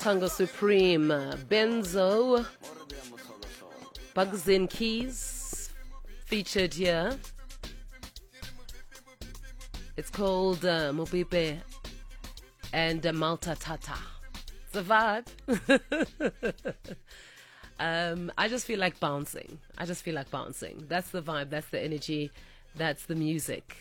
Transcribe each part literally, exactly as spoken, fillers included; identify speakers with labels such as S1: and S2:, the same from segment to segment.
S1: Tango Supreme, Benzo, Bugs and Keys, featured here. It's called uh, Mopipe and uh, Malta Tata. It's a vibe. um, I just feel like bouncing. I just feel like bouncing. That's the vibe. That's the energy. That's the music.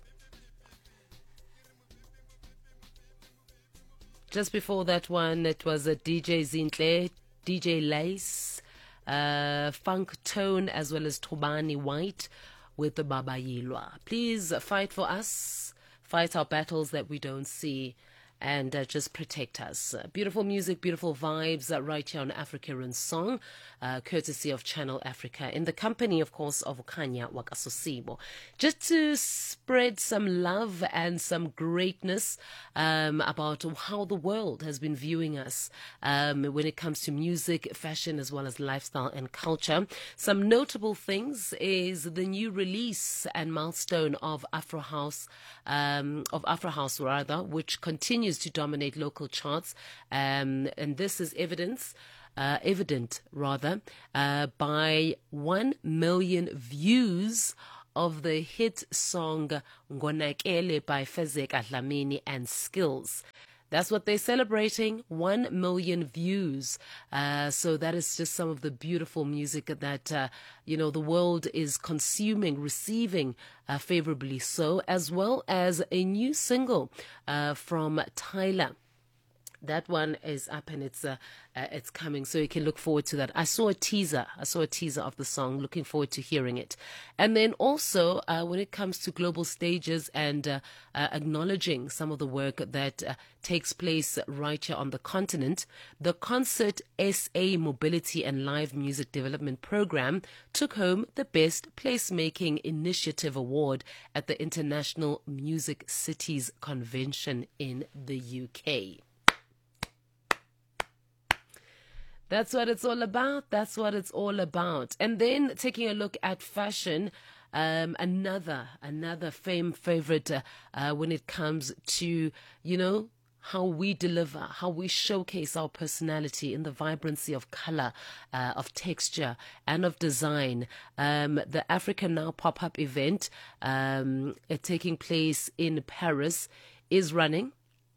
S1: Just before that one, it was a D J Zintle, D J Lace, uh, Funk Tone, as well as Tobani White with the Baba Yilwa. Please fight for us, fight our battles that we don't see, and uh, just protect us. Uh, beautiful music, beautiful vibes uh, right here on Africa in Song, uh, courtesy of Channel Africa, in the company, of course, of Khanya Wakasosibo. Just to spread some love and some greatness um, about how the world has been viewing us um, when it comes to music, fashion, as well as lifestyle and culture. Some notable things is the new release and milestone of Afro House, um, of Afro House rather, which continues to dominate local charts, um, and this is evidence, uh, evident rather, uh, by one million views of the hit song Ngonakele by Fezeka Dlamini and Skills. That's what they're celebrating, one million views. Uh, so that is just some of the beautiful music that, uh, you know, the world is consuming, receiving uh, favorably so, as well as a new single uh, from Tyler. That one is up and it's uh, uh, it's coming, so you can look forward to that. I saw a teaser. I saw a teaser of the song. Looking forward to hearing it. And then also, uh, when it comes to global stages and uh, uh, acknowledging some of the work that uh, takes place right here on the continent, the Concert S A Mobility and Live Music Development Program took home the Best Placemaking Initiative Award at the International Music Cities Convention in the U K. That's what it's all about. That's what it's all about. And then taking a look at fashion, um, another, another fame favorite uh, uh, when it comes to, you know, how we deliver, how we showcase our personality in the vibrancy of color, uh, of texture, and of design. Um, the Africa Now pop-up event um, uh, taking place in Paris is running.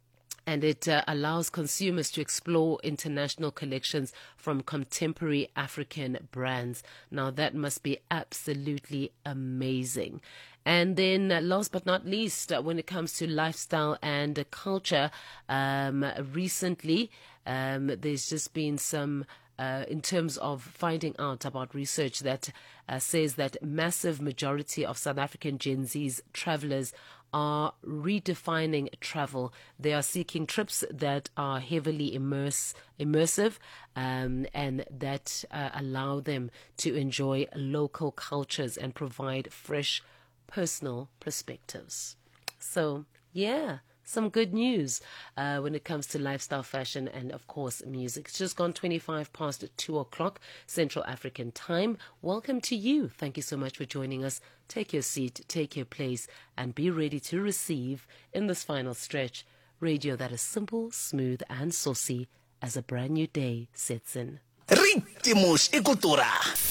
S1: And it uh, allows consumers to explore international collections from contemporary African brands. Now, that must be absolutely amazing. And then uh, last but not least, uh, when it comes to lifestyle and uh, culture, um, recently um, there's just been some Uh, in terms of finding out about research that uh, says that massive majority of South African Gen Z's travelers are redefining travel. They are seeking trips that are heavily immerse, immersive um, and that uh, allow them to enjoy local cultures and provide fresh personal perspectives. So, yeah. Some good news uh, when it comes to lifestyle, fashion, and, of course, music. It's just gone twenty-five past two o'clock Central African time. Welcome to you. Thank you so much for joining us. Take your seat, take your place, and be ready to receive, in this final stretch, radio that is simple, smooth, and saucy as a brand new day sets in.
S2: Ritmos e Cultura.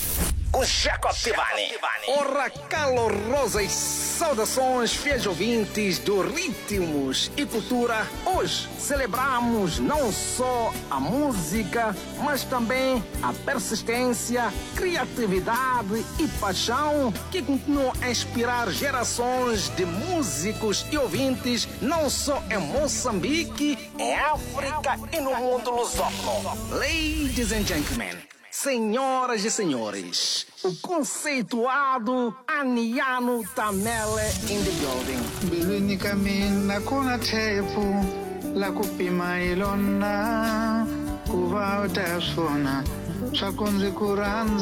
S2: Com Jacob Tivani. Ora, calorosas saudações, fiéis ouvintes do Ritmos e Cultura. Hoje celebramos não só a música, mas também a persistência, criatividade e paixão que continuam a inspirar gerações de músicos e ouvintes, não só em Moçambique, em África e no mundo lusófono. Ladies and gentlemen, senhoras e senhores, o conceituado Aniano Tamele in the building.
S3: Bilwini kami nakuna tepu la kupima ilona kuva utasona swakunzi kuranza